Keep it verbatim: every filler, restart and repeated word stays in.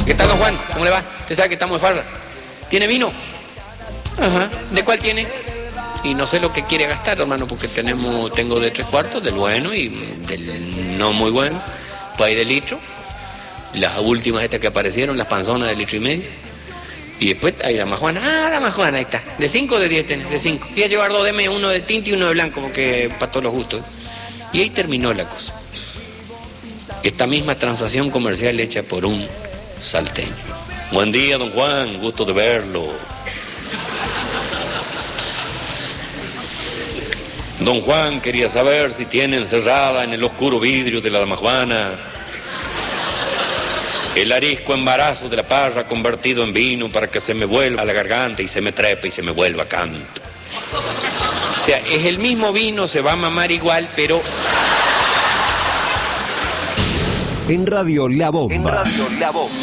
¿Qué tal, don Juan? ¿Cómo le va? Usted sabe que estamos de farra. ¿Tiene vino? Ajá. ¿De cuál tiene? Y no sé lo que quiere gastar, hermano, porque tenemos, tengo de tres cuartos, del bueno y del no muy bueno, pues hay de litro. Las últimas estas que aparecieron, las panzonas de litro y medio. Y después hay la majuana. Ah, la majuana, ahí está. ¿De cinco o de diez tenés? De cinco. Voy a llevar dos de M, uno de tinto y uno de blanco, porque para todos los gustos. Y ahí terminó la cosa. Esta misma transacción comercial hecha por un salteño. Buen día, don Juan, gusto de verlo. Don Juan quería saber si tiene encerrada en el oscuro vidrio de la damajuana el arisco embarazo de la parra convertido en vino para que se me vuelva a la garganta y se me trepe y se me vuelva canto. O sea, es el mismo vino, se va a mamar igual, pero... En Radio La Bomba. En Radio La Bomba.